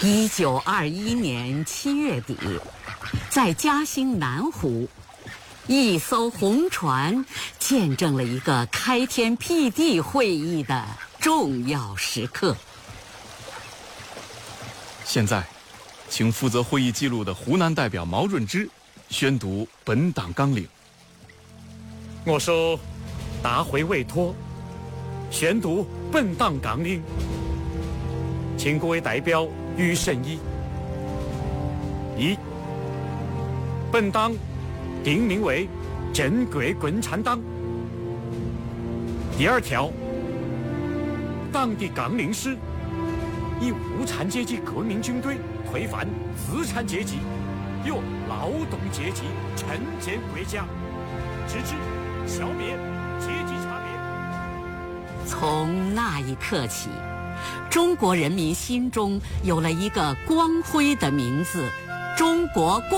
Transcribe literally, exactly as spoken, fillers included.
一九二一年七月底，在嘉兴南湖，一艘红船见证了一个开天辟地会议的重要时刻。 现在，请负责会议记录的湖南代表毛润之宣读本党纲领。 我受大会委托，宣读本党纲领，请各位代表予审议。一、本党定名为中国共产党。第二条，党的纲领是以无产阶级革命军队推翻资产阶级，由劳动阶级承建国家，直至消灭阶级差别。 从那一刻起，中国人民心中有了一个光辉的名字——中国共